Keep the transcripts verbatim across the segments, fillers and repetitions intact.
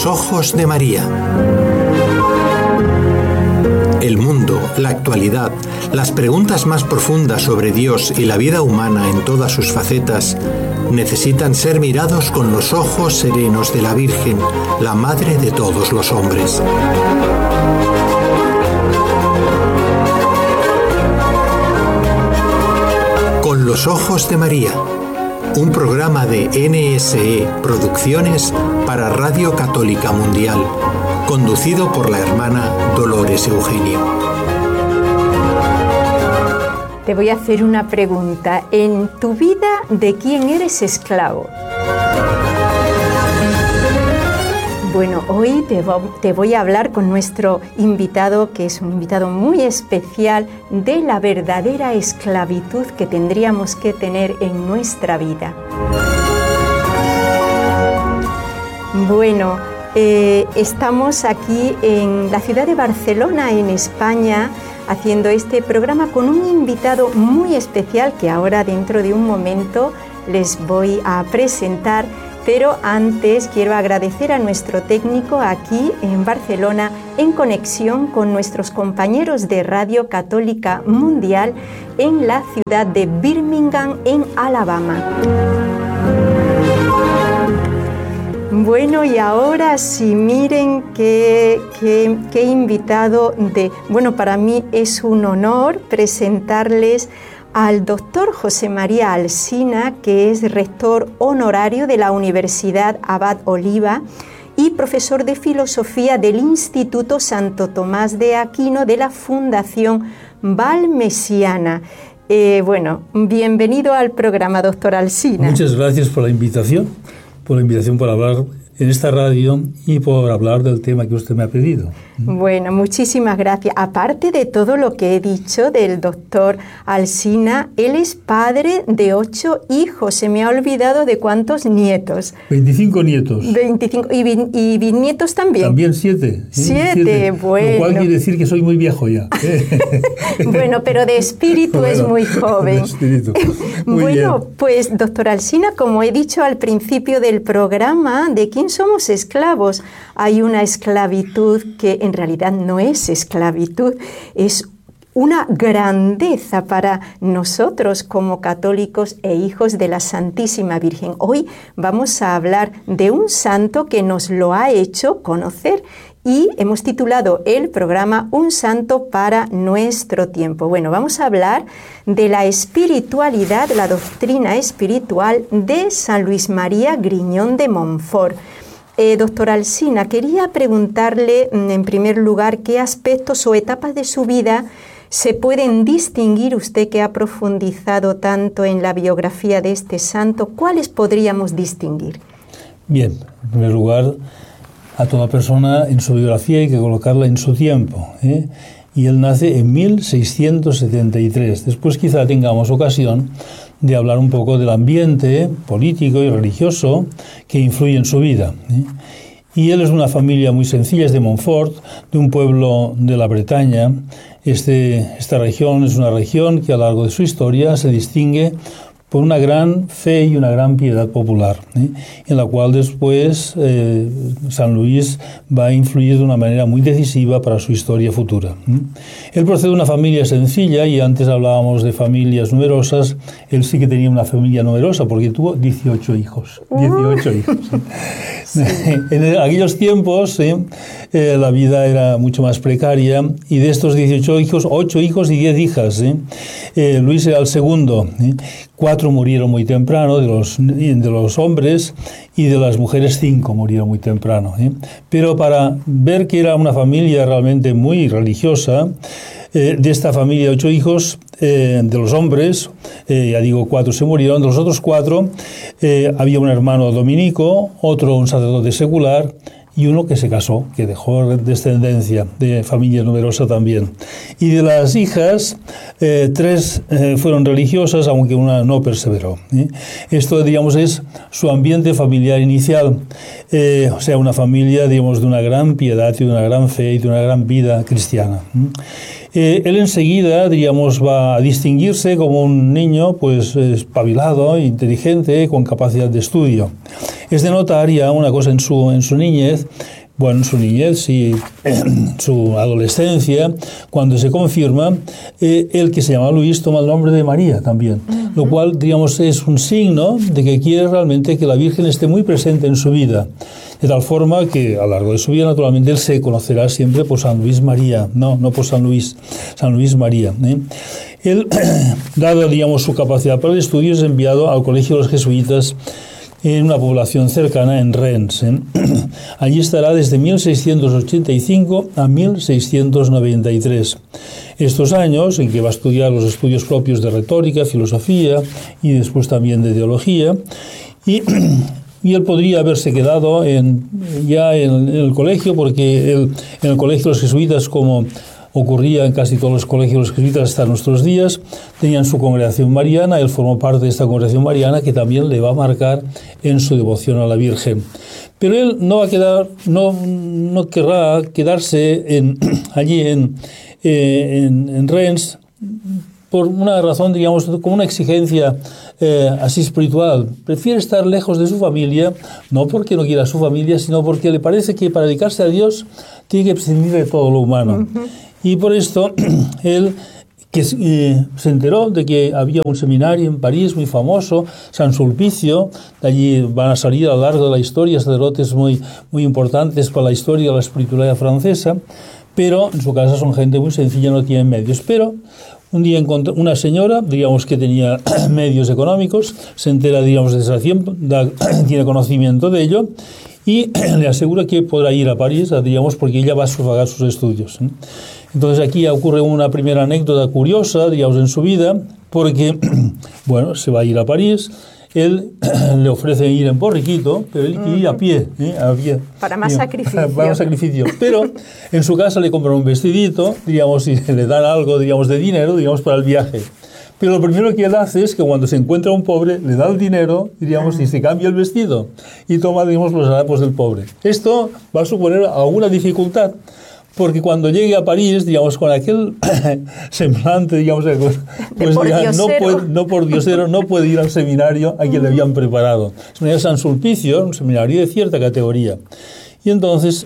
los ojos de María. El mundo, la actualidad, las preguntas más profundas sobre Dios y la vida humana en todas sus facetas necesitan ser mirados con los ojos serenos de la Virgen, la Madre de todos los hombres. Con los ojos de María, un programa de N S E Producciones para Radio Católica Mundial, conducido por la hermana Dolores Eugenio. Te voy a hacer una pregunta. En tu vida, ¿de quién eres esclavo? Bueno, hoy te, te voy a hablar con nuestro invitado, que es un invitado muy especial, de la verdadera esclavitud que tendríamos que tener en nuestra vida. Bueno, eh, estamos aquí en la ciudad de Barcelona, en España, haciendo este programa con un invitado muy especial que ahora dentro de un momento les voy a presentar. Pero antes quiero agradecer a nuestro técnico aquí en Barcelona, en conexión con nuestros compañeros de Radio Católica Mundial en la ciudad de Birmingham, en Alabama. Bueno, y ahora sí, miren qué, qué, qué invitado de... Bueno, para mí es un honor presentarles al doctor José María Alsina, que es rector honorario de la Universidad Abad Oliba y profesor de filosofía del Instituto Santo Tomás de Aquino de la Fundación Valmesiana. Eh, bueno, bienvenido al programa, doctor Alsina. Muchas gracias por la invitación, por la invitación para hablar en esta radio y por hablar del tema que usted me ha pedido. Bueno, muchísimas gracias. Aparte de todo lo que he dicho del doctor Alsina, él es padre de ocho hijos. Se me ha olvidado de cuántos nietos. veinticinco nietos. veinticinco. ¿Y, bin, y bisnietos también? También siete. Siete, siete. Bueno. Lo cual quiere decir que soy muy viejo ya. Bueno, pero de espíritu bueno, es muy joven. De espíritu. Muy bueno, bien. Pues, doctor Alsina, como he dicho al principio del programa, ¿de quién somos esclavos? Hay una esclavitud que en realidad no es esclavitud, es una grandeza para nosotros como católicos e hijos de la Santísima Virgen. Hoy vamos a hablar de un santo que nos lo ha hecho conocer y hemos titulado el programa Un santo para nuestro tiempo. Bueno, vamos a hablar de la espiritualidad, la doctrina espiritual de San Luis María Griñón de Montfort. Eh, doctor Alsina, quería preguntarle en primer lugar qué aspectos o etapas de su vida se pueden distinguir, usted que ha profundizado tanto en la biografía de este santo, ¿cuáles podríamos distinguir? Bien, en primer lugar, a toda persona en su biografía hay que colocarla en su tiempo, ¿eh? Y él nace en mil seiscientos setenta y tres. Después quizá tengamos ocasión de hablar un poco del ambiente político y religioso que influye en su vida, ¿eh? Y él es de una familia muy sencilla, es de Montfort, de un pueblo de la Bretaña. Este, esta región es una región que a lo largo de su historia se distingue por una gran fe y una gran piedad popular, ¿eh? En la cual después eh, San Luis va a influir de una manera muy decisiva para su historia futura, ¿eh? Él procede de una familia sencilla y antes hablábamos de familias numerosas. Él sí que tenía una familia numerosa porque tuvo dieciocho hijos. dieciocho uh. hijos. ¿eh? Sí. En aquellos tiempos ¿eh? Eh, la vida era mucho más precaria y de estos dieciocho hijos, ocho hijos y diez hijas. ¿eh? Eh, Luis era el segundo. ¿eh? Cuatro murieron muy temprano de los, de los hombres y de las mujeres cinco murieron muy temprano. ¿eh? Pero para ver que era una familia realmente muy religiosa, eh, de esta familia de ocho hijos, eh, de los hombres, eh, ya digo, cuatro se murieron, de los otros cuatro eh, había un hermano dominico, otro un sacerdote secular y uno que se casó, que dejó descendencia de familia numerosa también. Y de las hijas, eh, tres eh, fueron religiosas, aunque una no perseveró. ¿eh? Esto, digamos, es su ambiente familiar inicial, eh, o sea, una familia, digamos, de una gran piedad y de una gran fe y de una gran vida cristiana. ¿eh? Eh, él enseguida, diríamos, va a distinguirse como un niño pues espabilado, inteligente, con capacidad de estudio. Es de notar ya una cosa en su, en su niñez, niñez, bueno, en su niñez y en su adolescencia, cuando se confirma, eh, el que se llama Luis toma el nombre de María también, uh-huh. lo cual, digamos, es un signo de que quiere realmente que la Virgen esté muy presente en su vida, de tal forma que a lo largo de su vida, naturalmente, él se conocerá siempre por San Luis María, no, no por San Luis, San Luis María. ¿eh? Él, dado, digamos, su capacidad para el estudio, es enviado al Colegio de los Jesuitas en una población cercana en Rennes. ¿eh? Allí estará desde mil seiscientos ochenta y cinco a mil seiscientos noventa y tres. Estos años en que va a estudiar los estudios propios de retórica, filosofía y después también de teología, y, y él podría haberse quedado en, ya en, en el colegio, porque él, en el Colegio de los Jesuitas, como ocurría en casi todos los colegios de los jesuitas hasta nuestros días, tenían su congregación mariana. Él formó parte de esta congregación mariana que también le va a marcar en su devoción a la Virgen. Pero él no va a quedar, no, no querrá quedarse en, allí en, eh, en, en Rennes por una razón, digamos, como una exigencia eh, así espiritual. Prefiere estar lejos de su familia, no porque no quiera a su familia, sino porque le parece que para dedicarse a Dios tiene que prescindir de todo lo humano. Uh-huh. Y por esto, él que eh, se enteró de que había un seminario en París muy famoso, San Sulpicio. De allí van a salir a lo largo de la historia sacerdotes muy, muy importantes para la historia de la espiritualidad francesa, pero en su casa son gente muy sencilla, no tienen medios. Pero un día encontró una señora, digamos, que tenía medios económicos, se entera, digamos, de esa tiempo, da, tiene conocimiento de ello, y le asegura que podrá ir a París, digamos, porque ella va a sufragar sus estudios. Entonces aquí ocurre una primera anécdota curiosa, digamos, en su vida, porque, bueno, se va a ir a París. Él le ofrece ir en borriquito, pero él quiere ir a pie, ¿eh? a pie. Para más sacrificio. Para más sacrificio. Pero en su casa le compran un vestidito, digamos, y le dan algo, digamos, de dinero, digamos, para el viaje. Pero lo primero que él hace es que cuando se encuentra un pobre, le da el dinero, diríamos, y se cambia el vestido y toma, digamos, los harapos del pobre. Esto va a suponer alguna dificultad, porque cuando llegue a París, digamos, con aquel semblante, digamos, pues ya no, puede, no por diosero, no puede ir al seminario a quien le habían preparado. El seminario de San Sulpicio, un seminario de cierta categoría. Y entonces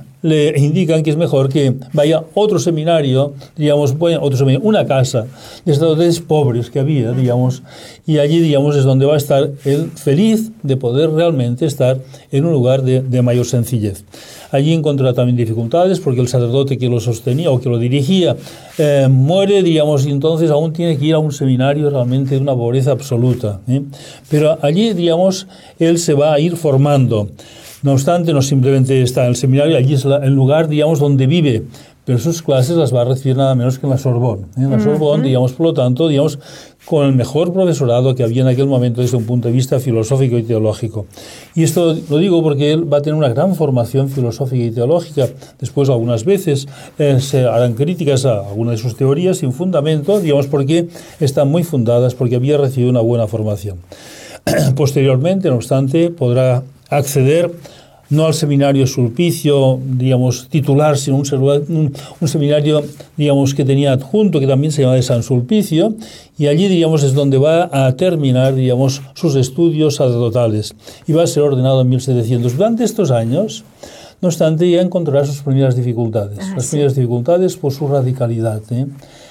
le indican que es mejor que vaya a otro seminario, digamos, otro seminario, una casa de sacerdotes pobres que había, digamos, y allí, digamos, es donde va a estar él feliz de poder realmente estar en un lugar de, de mayor sencillez. Allí encontrará también dificultades porque el sacerdote que lo sostenía o que lo dirigía eh, muere, digamos, y entonces aún tiene que ir a un seminario realmente de una pobreza absoluta. ¿eh? Pero allí, digamos, él se va a ir formando. No obstante, no simplemente está en el seminario, allí es la, el lugar, digamos, donde vive, pero sus clases las va a recibir nada menos que en la Sorbonne. ¿eh? En la Sorbonne, digamos, por lo tanto, digamos, con el mejor profesorado que había en aquel momento desde un punto de vista filosófico y teológico. Y esto lo digo porque él va a tener una gran formación filosófica y teológica. Después, algunas veces, eh, se harán críticas a algunas de sus teorías sin fundamento, digamos, porque están muy fundadas, porque había recibido una buena formación. Posteriormente, no obstante, podrá acceder no al seminario Sulpicio, digamos, titular, sino un, un, un seminario, digamos, que tenía adjunto, que también se llama de San Sulpicio, y allí, digamos, es donde va a terminar, digamos, sus estudios sacerdotales, y va a ser ordenado en mil setecientos. Durante estos años, no obstante, ya encontrará sus primeras dificultades, ah, las sí. primeras dificultades por su radicalidad, ¿eh?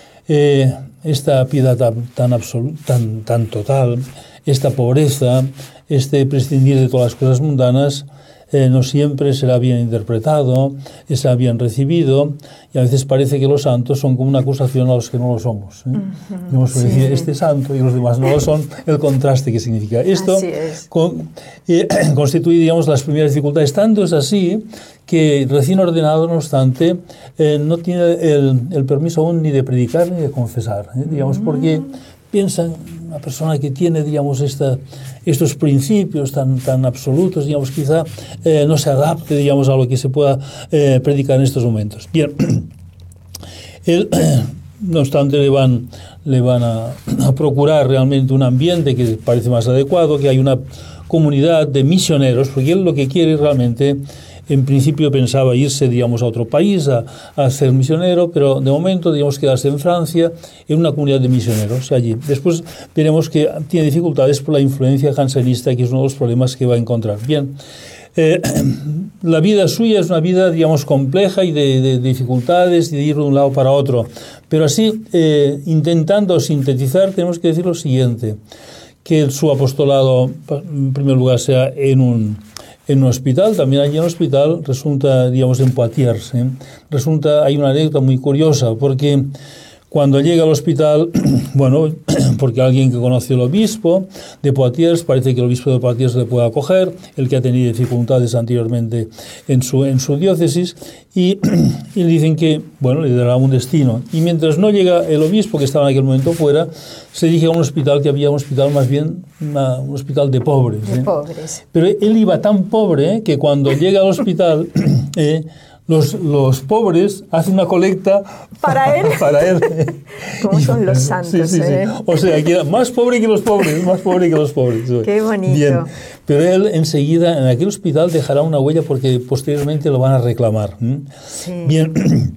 Eh, esta piedad tan, tan, absoluta, tan, tan total, esta pobreza, este prescindir de todas las cosas mundanas, Eh, no siempre será bien interpretado, será bien recibido, y a veces parece que los santos son como una acusación a los que no lo somos. ¿eh? Uh-huh. Digamos, sí. decir, este santo y los demás no lo son, el contraste que significa. Esto con, eh, constituye, digamos, las primeras dificultades. Tanto es así que recién ordenado, no obstante, eh, no tiene el, el permiso aún ni de predicar ni de confesar, ¿eh? digamos, uh-huh. porque piensan, una persona que tiene, digamos, esta, estos principios tan, tan absolutos, digamos, quizá eh, no se adapte, digamos, a lo que se pueda eh, predicar en estos momentos. Bien, él, no obstante, le van, le van a, a procurar realmente un ambiente que parece más adecuado, que hay una comunidad de misioneros, porque él lo que quiere realmente, en principio pensaba irse, digamos, a otro país a, a ser misionero, pero de momento, digamos, quedarse en Francia en una comunidad de misioneros allí. Después veremos que tiene dificultades por la influencia jansenista, que es uno de los problemas que va a encontrar. Bien, Eh, la vida suya es una vida, digamos, compleja y de, de dificultades y de ir de un lado para otro. Pero así, eh, intentando sintetizar, tenemos que decir lo siguiente, que su apostolado, en primer lugar, sea en un, en un hospital. También allí en el hospital resulta, digamos, en Poitiers, ¿eh? Resulta, hay una anécdota muy curiosa, porque cuando llega al hospital, bueno, porque alguien que conoce al obispo de Poitiers, parece que el obispo de Poitiers le puede acoger, el que ha tenido dificultades anteriormente en su, en su diócesis, y, y le dicen que, bueno, le dará un destino. Y mientras no llega el obispo, que estaba en aquel momento fuera, se dirige a un hospital que había un hospital más bien, una, un hospital de pobres. De ¿eh? pobres. Pero él iba tan pobre que cuando llega al hospital, eh, Los, los pobres hacen una colecta para él. Para él. ¿Cómo son los santos? Sí, sí, sí. ¿eh? O sea, que era más pobre que los pobres, más pobre que los pobres. Qué bonito. Bien. Pero él enseguida en aquel hospital dejará una huella porque posteriormente lo van a reclamar. Sí. Bien.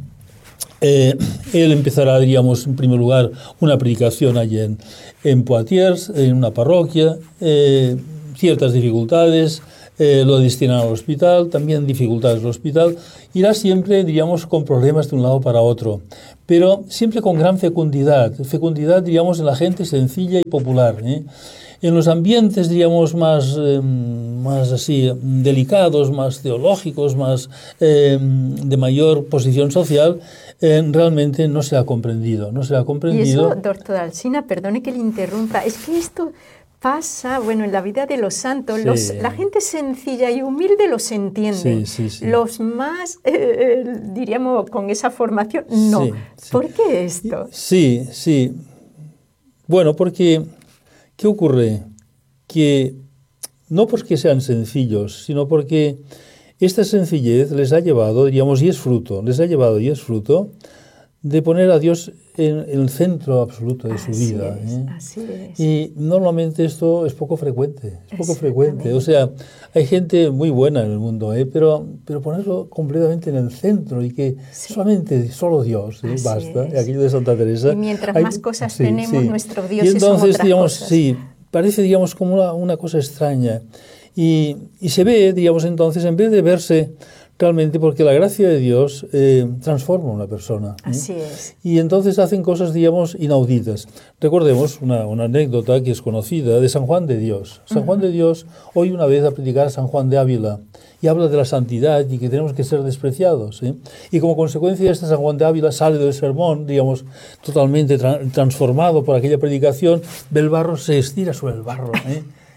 Eh, él empezará, diríamos, en primer lugar, una predicación allí en, en Poitiers, en una parroquia, eh, ciertas dificultades. Eh, lo destinan al hospital, también dificultades del hospital, irá siempre, diríamos, con problemas de un lado para otro, pero siempre con gran fecundidad, fecundidad, diríamos, en la gente sencilla y popular, ¿eh? En los ambientes, diríamos, más, eh, más así, delicados, más teológicos, más eh, de mayor posición social, eh, realmente no se ha comprendido, no se ha comprendido. Y eso, doctor Alsina, perdone que le interrumpa, es que esto pasa, bueno, en la vida de los santos, sí. los, la gente sencilla y humilde los entiende. Sí, sí, sí. Los más, eh, diríamos, con esa formación, no. Sí, sí. ¿Por qué esto? Sí, sí. Bueno, porque, ¿qué ocurre? Que no porque sean sencillos, sino porque esta sencillez les ha llevado, diríamos, y es fruto, les ha llevado y es fruto de poner a Dios en, en el centro absoluto de su así vida. Es, ¿eh? Así es. Y normalmente esto es poco frecuente, es poco frecuente. O sea, hay gente muy buena en el mundo, ¿eh? pero, pero ponerlo completamente en el centro y que sí. solamente, solo Dios, ¿eh? basta. Es. Aquello de Santa Teresa. Y mientras hay, más cosas sí, tenemos, sí. nuestro Dios y entonces, son otras digamos, cosas. Sí, parece, digamos, como una, una cosa extraña. Y, y se ve, digamos, entonces, en vez de verse realmente, porque la gracia de Dios eh, transforma a una persona. ¿eh? Así es. Y entonces hacen cosas, digamos, inauditas. Recordemos una, una anécdota que es conocida de San Juan de Dios. San uh-huh. Juan de Dios, hoy una vez a predicar a San Juan de Ávila, y habla de la santidad y que tenemos que ser despreciados. ¿eh? Y como consecuencia de este San Juan de Ávila sale del sermón, digamos, totalmente tra- transformado por aquella predicación, del barro se estira sobre el barro. ¿eh?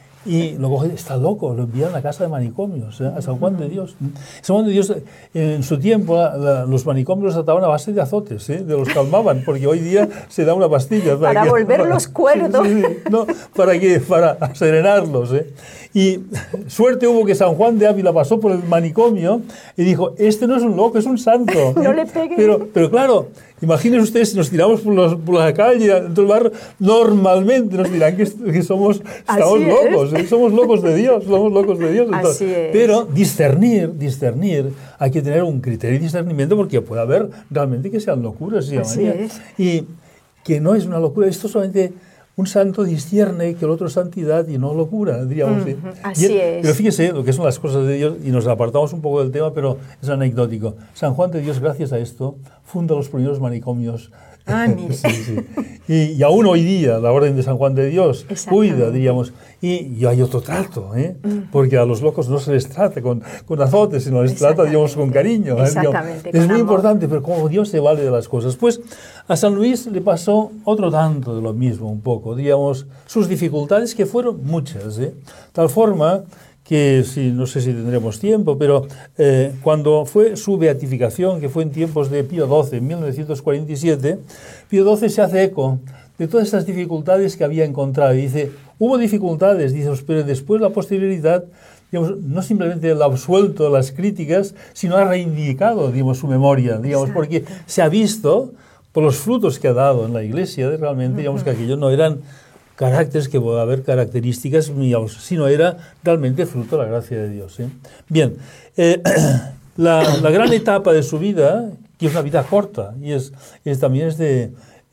Y lo coge, está loco, lo envían a la casa de manicomios, ¿eh? a San Juan de Dios. San Juan de Dios, en su tiempo, la, la, los manicomios los trataban a base de azotes, ¿eh? de los calmaban, porque hoy día se da una pastilla. Para, para que, volverlos cuerdos. Sí, sí, sí, no, ¿para qué? Para serenarlos. ¿eh? Y suerte hubo que San Juan de Ávila pasó por el manicomio y dijo, este no es un loco, es un santo. ¿eh? No le pegue. Pero, pero claro, imaginen ustedes si nos tiramos por, los, por la calle, dentro del barrio, normalmente nos dirán que, que somos estamos locos, ¿eh? somos locos de Dios, somos locos de Dios. Entonces, Así es. Pero discernir, discernir, hay que tener un criterio de discernimiento porque puede haber realmente que sean locuras. ¿sí? Así es. Y que no es una locura, esto solamente un santo discierne que el otro es santidad y no locura, diríamos. Mm, ¿sí? así y, es. Pero fíjese lo que son las cosas de Dios, y nos apartamos un poco del tema, pero es anecdótico. San Juan de Dios, gracias a esto, funda los primeros manicomios. Ah, mire. sí, sí. Y, y aún hoy día, la Orden de San Juan de Dios cuida, diríamos. Y, y hay otro trato, ¿eh? Mm. porque a los locos no se les trata con, con azotes, sino les trata, digamos, con cariño. Exactamente. ¿eh? Con es muy amor. importante, pero como Dios se vale de las cosas. Pues a San Luis le pasó otro tanto de lo mismo, un poco, digamos, sus dificultades, que fueron muchas, ¿eh? Tal forma que, si, no sé si tendremos tiempo, pero eh, cuando fue su beatificación, que fue en tiempos de Pío doce, en mil novecientos cuarenta y siete, Pío doce se hace eco de todas estas dificultades que había encontrado. Y dice, hubo dificultades, dice, pero después la posterioridad, digamos, no simplemente la ha absuelto las críticas, sino ha reivindicado, digamos, su memoria, digamos, porque se ha visto por los frutos que ha dado en la Iglesia, de realmente, digamos, que aquellos no eran caracteres, que puede haber características, digamos, sino era realmente fruto de la gracia de Dios. ¿eh? Bien, eh, la, la gran etapa de su vida, que es una vida corta, y es, es también es de,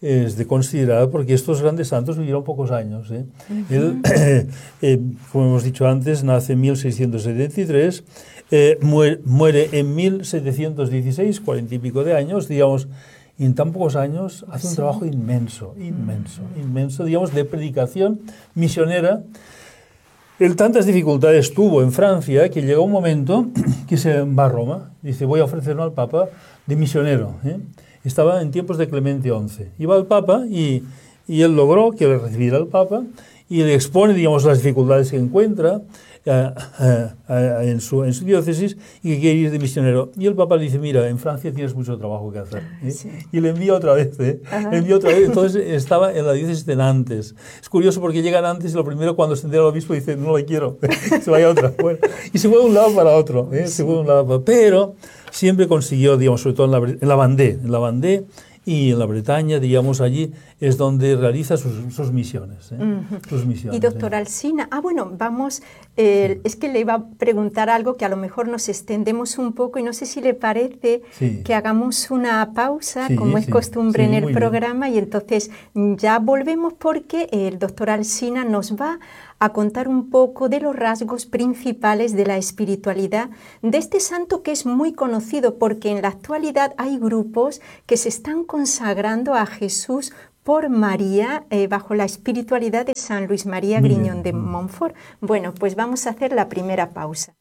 es de considerar, porque estos grandes santos vivieron pocos años. ¿eh? Uh-huh. Él, eh, eh, como hemos dicho antes, nace en mil seiscientos setenta y tres, eh, muere, muere en mil setecientos dieciséis, cuarenta y pico de años, digamos, y en tan pocos años hace un trabajo inmenso, inmenso, inmenso, digamos, de predicación misionera. Él tantas dificultades tuvo en Francia que llegó un momento que se va a Roma, dice, voy a ofrecerme al Papa de misionero. ¿eh? Estaba en tiempos de Clemente once. Iba al Papa y, y él logró que le recibiera al Papa y le expone, digamos, las dificultades que encuentra eh, eh, en, su, en su diócesis y que quiere ir de misionero. Y el Papa le dice, mira, en Francia tienes mucho trabajo que hacer. ¿eh? Sí. Y le envía otra vez. ¿eh? Le envía otra vez. Entonces estaba en la diócesis de Nantes. Es curioso porque llega a Nantes y lo primero cuando se entera el obispo dice, no la quiero, se vaya a otra. Bueno, y se fue de un lado para otro. ¿eh? Se fue de un lado para otro. Pero siempre consiguió, digamos, sobre todo en la, en la Vendée, en la Vendée y en la Bretaña, digamos, allí es donde realiza sus, sus misiones. ¿eh? Uh-huh. Sus misiones. Y doctor Alsina, ah, bueno, vamos, eh, es que le iba a preguntar algo que a lo mejor nos extendemos un poco y no sé si le parece sí. que hagamos una pausa, sí, como es sí. costumbre sí, en el programa, bien. Y entonces ya volvemos porque el doctor Alsina nos va a contar un poco de los rasgos principales de la espiritualidad de este santo que es muy conocido porque en la actualidad hay grupos que se están consagrando a Jesús por María eh, bajo la espiritualidad de San Luis María Griñón de Montfort. Bueno, pues vamos a hacer la primera pausa.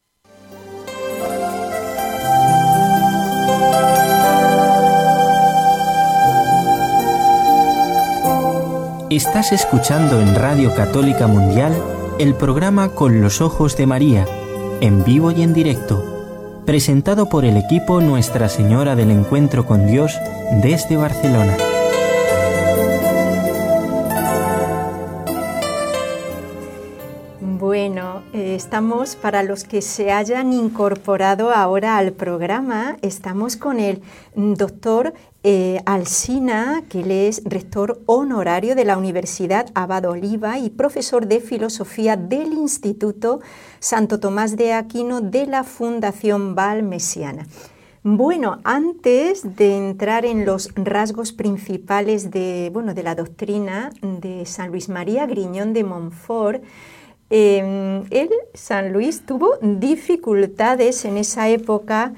Estás escuchando en Radio Católica Mundial el programa Con los Ojos de María, en vivo y en directo, presentado por el equipo Nuestra Señora del Encuentro con Dios desde Barcelona. Bueno, eh, estamos, para los que se hayan incorporado ahora al programa, estamos con el doctor eh, Alsina, que él es rector honorario de la Universidad Abad Oliba y profesor de filosofía del Instituto Santo Tomás de Aquino de la Fundación Valmesiana. Bueno, antes de entrar en los rasgos principales de, bueno, de la doctrina de San Luis María Griñón de Montfort, Eh, él, San Luis, tuvo dificultades en esa época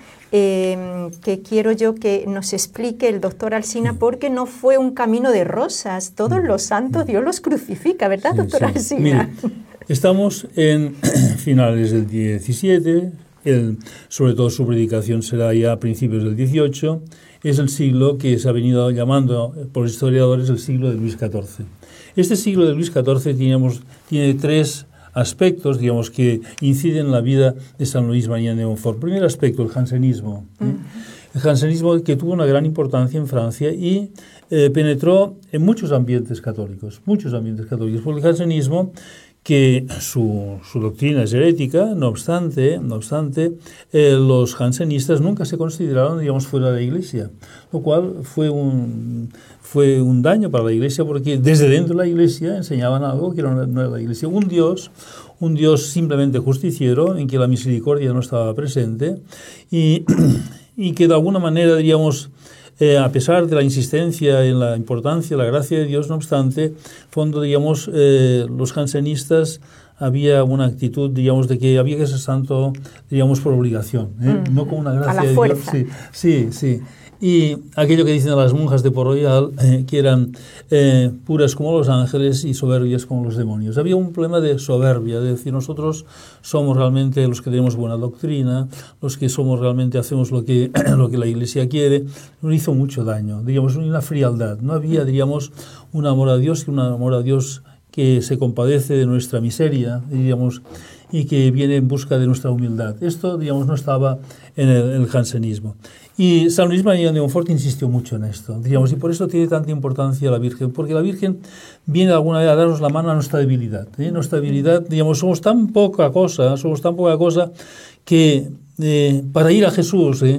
eh, que quiero yo que nos explique el doctor Alsina, porque no fue un camino de rosas. Todos los santos Dios los crucifica, ¿verdad, sí, doctor sí. Alsina? Mire, estamos en finales del diecisiete, el, sobre todo su predicación será ya a principios del dieciocho, es el siglo que se ha venido llamando por los historiadores el siglo de Luis catorce. Este siglo de Luis catorce teníamos, tiene tres aspectos, digamos, que inciden en la vida de San Luis María de Montfort. Primer aspecto, el jansenismo. ¿eh? Uh-huh. El jansenismo que tuvo una gran importancia en Francia y eh, penetró en muchos ambientes católicos, muchos ambientes católicos. Por el jansenismo, que su, su doctrina es herética, no obstante, no obstante eh, los jansenistas nunca se consideraron, digamos, fuera de la Iglesia, lo cual fue un, fue un daño para la Iglesia porque desde dentro de la Iglesia enseñaban algo que no, no era la Iglesia, un Dios, un Dios simplemente justiciero en que la misericordia no estaba presente y, y que de alguna manera, diríamos, Eh, a pesar de la insistencia en la importancia, la gracia de Dios, no obstante, fondo, digamos, eh, los jansenistas había una actitud, digamos, de que había que ser santo, digamos, por obligación, ¿eh? mm. no como una gracia a la de fuerza. Dios. Sí, sí, sí. Y aquello que dicen las monjas de Port Royal, eh, que eran eh, puras como los ángeles y soberbias como los demonios. Había un problema de soberbia, de decir, nosotros somos realmente los que tenemos buena doctrina, los que somos realmente hacemos lo que, lo que la Iglesia quiere. Nos hizo mucho daño, digamos, una frialdad. No había, diríamos, un amor a Dios, y un amor a Dios que se compadece de nuestra miseria, diríamos, y que viene en busca de nuestra humildad. Esto, digamos, no estaba en el, en el jansenismo. Y San Luis María de Montfort insistió mucho en esto, digamos, y por eso tiene tanta importancia la Virgen, porque la Virgen viene de alguna manera a darnos la mano a nuestra debilidad. ¿eh? Nuestra debilidad, digamos, somos tan poca cosa, somos tan poca cosa que eh, para ir a Jesús, ¿eh?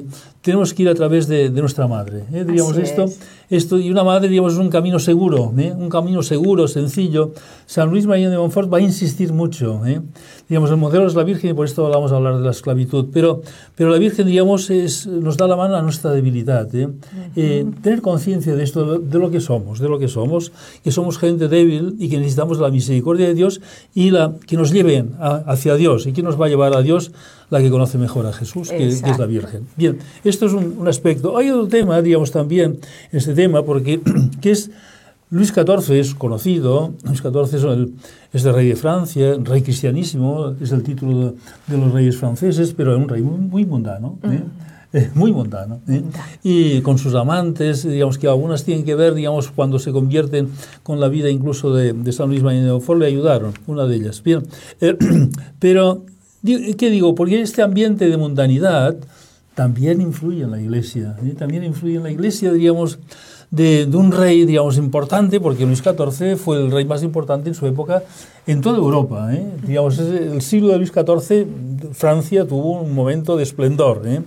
tenemos que ir a través de, de nuestra madre. ¿eh? Diríamos esto, es. esto, y una madre, digamos, es un camino seguro, ¿eh? un camino seguro, sencillo. San Luis María de Montfort va a insistir mucho. ¿eh? Digamos, el modelo es la Virgen y por esto vamos a hablar de la esclavitud. Pero, pero la Virgen, digamos, es, nos da la mano a nuestra debilidad. ¿eh? Uh-huh. Eh, tener conciencia de esto, de lo que somos, de lo que somos, que somos gente débil y que necesitamos la misericordia de Dios y la que nos lleve a, hacia Dios. ¿Y quién nos va a llevar a Dios? La que conoce mejor a Jesús, que, que es la Virgen. Bien, esto es un, un aspecto. Hay otro tema, digamos, también, en este tema, porque que es Luis catorce es conocido, Luis catorce es el, es el rey de Francia, rey cristianísimo, es el título de, de los reyes franceses, pero es un rey muy, muy mundano, ¿eh? Mm. Eh, muy mundano, ¿eh? Y con sus amantes, digamos que algunas tienen que ver, digamos, cuando se convierten con la vida incluso de, de San Luis María de Montfort, le ayudaron, una de ellas. Bien, eh, pero, ¿qué digo? Porque este ambiente de mundanidad también influye en la Iglesia, ¿eh? También influye en la Iglesia, diríamos, De, de un rey, digamos, importante, porque Luis catorce fue el rey más importante en su época en toda Europa. ¿eh? Digamos, el siglo de Luis catorce, Francia tuvo un momento de esplendor. ¿eh?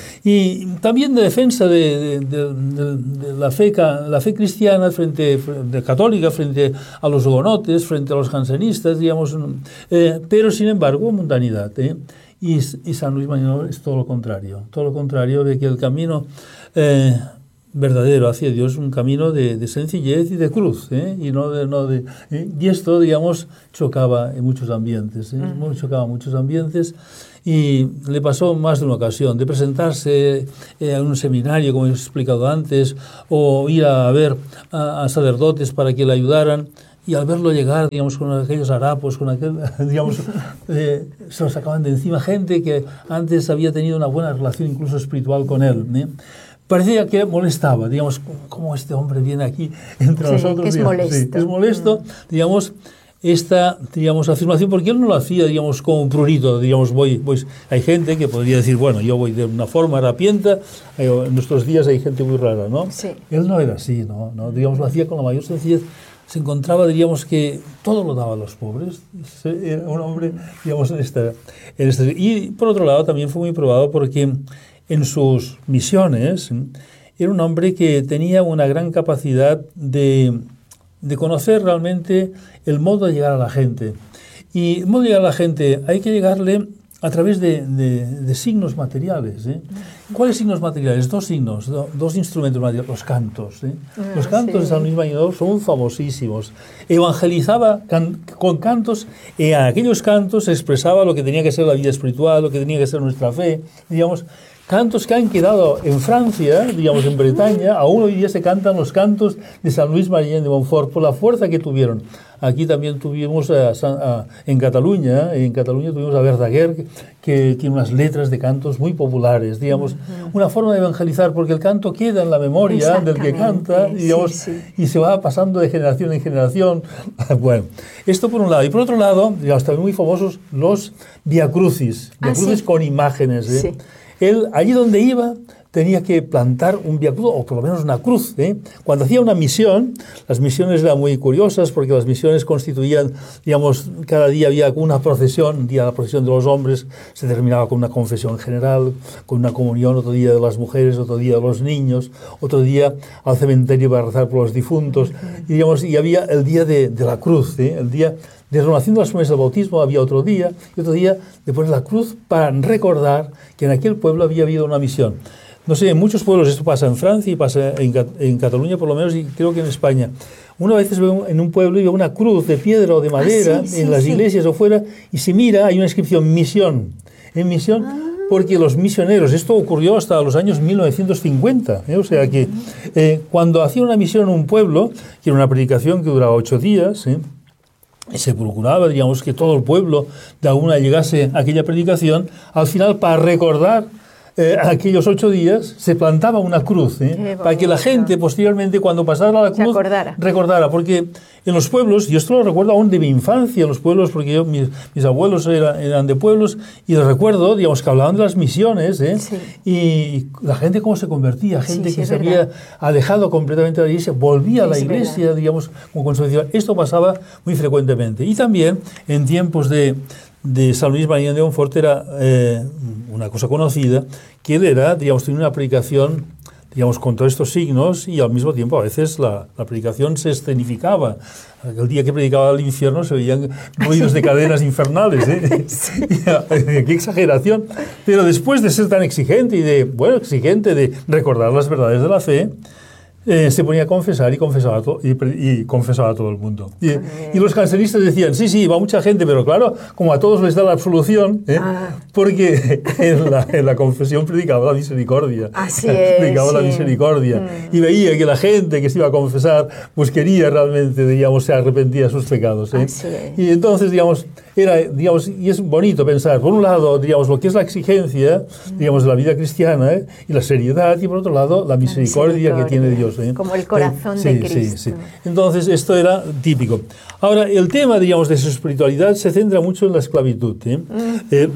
Y también de defensa de, de, de, de la, fe, la fe cristiana frente, de católica frente a los hugonotes, frente a los jansenistas, digamos, eh, pero sin embargo, mundanidad. ¿eh? Y, y San Luis María es todo lo contrario, todo lo contrario de que el camino Eh, verdadero hacia Dios, un camino de, de sencillez y de cruz, ¿eh? y no de, no de ¿eh? y esto, digamos, chocaba en muchos ambientes, ¿eh? uh-huh. chocaba en muchos ambientes, y le pasó más de una ocasión de presentarse eh, a un seminario, como he explicado antes, o ir a ver a, a sacerdotes para que le ayudaran. Y al verlo llegar, digamos, con aquellos harapos, con aquel, digamos, eh, se lo sacaban de encima gente que antes había tenido una buena relación, incluso espiritual, con él, ¿eh? Parecía que molestaba, digamos, cómo este hombre viene aquí entre sí, nosotros. Que es digamos, molesto. Sí, es molesto, mm. digamos, esta, digamos, afirmación, porque él no lo hacía, digamos, como un prurito, digamos, voy, voy. Hay gente que podría decir, bueno, yo voy de una forma harapienta, en nuestros días hay gente muy rara, ¿no? Sí. Él no era así, ¿no? ¿no? Digamos, lo hacía con la mayor sencillez. Se encontraba, diríamos, que todo lo daba a los pobres. Era un hombre, digamos, en esta, en esta... Y, por otro lado, también fue muy probado porque en sus misiones era un hombre que tenía una gran capacidad de, de conocer realmente el modo de llegar a la gente. Y el modo de llegar a la gente hay que llegarle a través de, de, de signos materiales. ¿eh? ¿Cuáles signos materiales? Dos signos, do, dos instrumentos materiales, los cantos. ¿eh? Ah, los cantos sí. de San Luis María son famosísimos. Evangelizaba can, con cantos, y en aquellos cantos expresaba lo que tenía que ser la vida espiritual, lo que tenía que ser nuestra fe, digamos. Cantos que han quedado en Francia, digamos en Bretaña, aún hoy día se cantan los cantos de San Luis María de Montfort por la fuerza que tuvieron. Aquí también tuvimos a, a, en Cataluña, en Cataluña tuvimos a Verdaguer, que, que tiene unas letras de cantos muy populares, digamos, uh-huh. una forma de evangelizar, porque el canto queda en la memoria del que canta, digamos, sí, sí. y se va pasando de generación en generación. Bueno, esto por un lado. Y por otro lado, digamos, también muy famosos los viacrucis, viacrucis ah, sí. con imágenes, ¿eh? Sí. Él, allí donde iba, tenía que plantar un viacrucis, o por lo menos una cruz. ¿eh? Cuando hacía una misión, las misiones eran muy curiosas, porque las misiones constituían, digamos, cada día había una procesión, un día la procesión de los hombres se terminaba con una confesión general, con una comunión, otro día de las mujeres, otro día de los niños, otro día al cementerio para rezar por los difuntos, y, digamos, y había el día de, de la cruz, ¿eh? el día de renovación de las promesas del bautismo había otro día, y otro día de poner la cruz para recordar que en aquel pueblo había habido una misión. No sé, en muchos pueblos esto pasa en Francia y pasa en, en Cataluña por lo menos, y creo que en España. Una vez veo en un pueblo y veo una cruz de piedra o de madera ah, sí, sí, en las sí. iglesias o fuera, y si mira hay una inscripción misión, en misión, ah. porque los misioneros, esto ocurrió hasta los años mil novecientos cincuenta, ¿eh? o sea que eh, cuando hacían una misión en un pueblo, que era una predicación que duraba ocho días, ¿eh? se procuraba, digamos, que todo el pueblo de alguna llegase a aquella predicación, al final para recordar eh, aquellos ocho días se plantaba una cruz, ¿eh? para que la gente posteriormente cuando pasara la cruz recordara, porque en los pueblos, y esto lo recuerdo aún de mi infancia en los pueblos, porque yo, mis, mis abuelos eran, eran de pueblos, y lo recuerdo, digamos, que hablaban de las misiones, ¿eh? sí. y la gente cómo se convertía, gente sí, sí, que se verdad. había alejado completamente de la iglesia, volvía sí, a la iglesia, verdad. digamos, con consolación. Esto pasaba muy frecuentemente. Y también en tiempos de, de San Luis María de Montfort era eh, una cosa conocida, que él era, digamos, tenía una predicación, digamos, con todos estos signos, y al mismo tiempo a veces la, la predicación se escenificaba. El día que predicaba al infierno se veían ruidos de cadenas infernales, ¿eh? Sí. ¡Qué exageración! Pero después de ser tan exigente y de, bueno, exigente de recordar las verdades de la fe, Eh, se ponía a confesar y confesaba, a to- y, y confesaba a todo el mundo. Y, y los cancelistas decían, sí, sí, va mucha gente, pero claro, como a todos les da la absolución, ¿eh? ah. porque en la, en la confesión predicaba la misericordia. Así es, predicaba sí. la misericordia. Mm. Y veía que la gente que se iba a confesar, pues quería realmente, digamos, se arrepentía de sus pecados. ¿eh? Así es. Y entonces, digamos, era, digamos, y es bonito pensar, por un lado, digamos, lo que es la exigencia, digamos, de la vida cristiana, ¿eh? y la seriedad, y por otro lado, la misericordia, la misericordia. que tiene Dios. ¿eh? Como el corazón eh, de sí, Cristo. Sí, sí. Entonces, esto era típico. Ahora, el tema, digamos, de su espiritualidad se centra mucho en la esclavitud. ¿eh? Mm. Eh,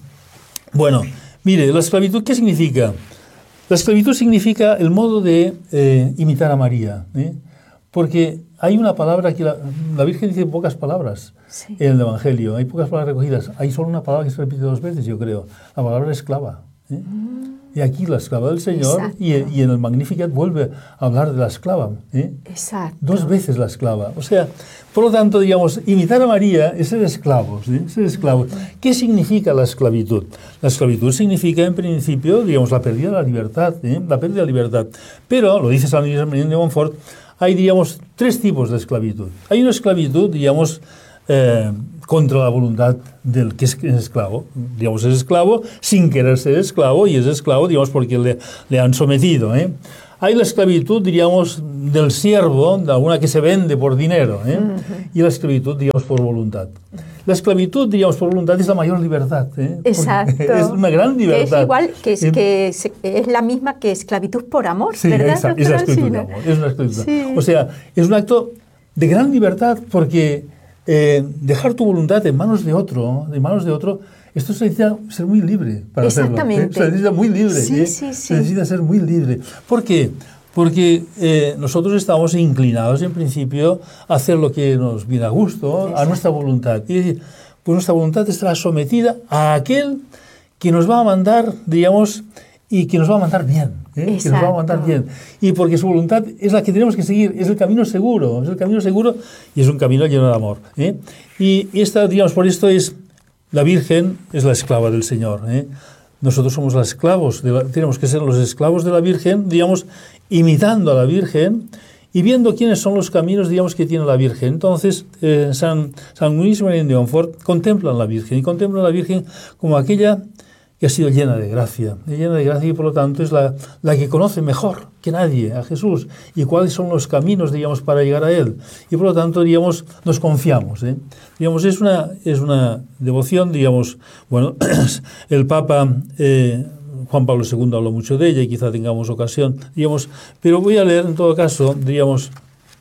bueno, mire, la esclavitud, ¿qué significa? La esclavitud significa el modo de eh, imitar a María, ¿eh? porque hay una palabra que la, la Virgen dice pocas palabras sí. en el Evangelio, hay pocas palabras recogidas, hay solo una palabra que se repite dos veces, yo creo, la palabra esclava. ¿eh? Mm. Y aquí la esclava del Señor, y, y en el Magnificat vuelve a hablar de la esclava. ¿eh? Exacto. Dos veces la esclava. O sea, por lo tanto, digamos, imitar a María es ser esclavos. ¿eh? Ser esclavos. ¿Qué significa la esclavitud? La esclavitud significa, en principio, digamos, la pérdida de la libertad. ¿eh? La pérdida de la libertad. Pero, lo dice San Luis de Montfort, hay, digamos, tres tipos de esclavitud. Hay una esclavitud, digamos, eh, contra la voluntad del que es esclavo. Digamos, es esclavo sin querer ser esclavo, y es esclavo, digamos, porque le, le han sometido. ¿eh? Hay la esclavitud, diríamos, del siervo, de alguna que se vende por dinero, ¿eh? uh-huh. y la esclavitud, digamos, por voluntad. La esclavitud, diríamos, por voluntad es la mayor libertad. ¿eh? Exacto. Es una gran libertad. Es igual, que es, que es, es la misma que esclavitud por amor, sí, ¿verdad? Exacto, es la esclavitud de amor. Es una esclavitud. Sí. O sea, es un acto de gran libertad, porque eh, dejar tu voluntad en manos de otro, en manos de otro, esto se necesita ser muy libre para hacerlo. ¿eh? Se necesita muy libre. Sí, ¿eh? sí, sí. Se necesita ser muy libre. ¿Por qué? Porque eh, nosotros estamos inclinados, en principio, a hacer lo que nos viene a gusto, Exacto. a nuestra voluntad. Y decir, pues nuestra voluntad estará sometida a aquel que nos va a mandar, digamos, y que nos va a mandar bien. ¿eh? Que nos va a mandar bien. Y porque su voluntad es la que tenemos que seguir, es el camino seguro, es el camino seguro y es un camino lleno de amor. ¿eh? Y esta, digamos, por esto es, la Virgen es la esclava del Señor. ¿eh? Nosotros somos los esclavos, de la, tenemos que ser los esclavos de la Virgen, digamos, imitando a la Virgen y viendo quiénes son los caminos, digamos, que tiene la Virgen. Entonces, eh, San, San Luis María de Montfort contemplan a la Virgen, y contemplan a la Virgen como aquella que ha sido llena de gracia, llena de gracia, y por lo tanto es la, la que conoce mejor que nadie a Jesús y cuáles son los caminos, digamos, para llegar a Él. Y por lo tanto, digamos, nos confiamos. ¿eh? Digamos, es una, es una devoción, digamos, bueno, el Papa eh, Juan Pablo segundo habló mucho de ella y quizá tengamos ocasión, digamos, pero voy a leer en todo caso, digamos,